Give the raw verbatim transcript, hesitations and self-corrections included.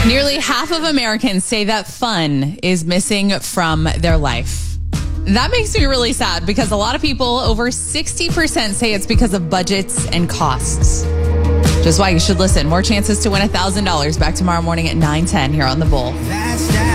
Nearly half of Americans say that fun is missing from their life. That makes me really sad because a lot of people, over sixty percent, say it's because of budgets and costs. Just why you should listen. More chances to win one thousand dollars back tomorrow morning at nine ten here on The Bull.